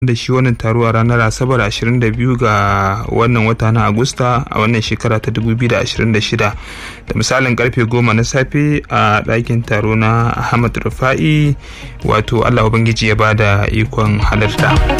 da shi wannan taro a ranar Asabar 22 ga wannan wata na Agusta a wannan shekara ta 2026 da misalin karfe 10 na safe a ɗakin taro na Ahmad Rufa'i, wato Allah Ubangiji ya bada ikon halarta.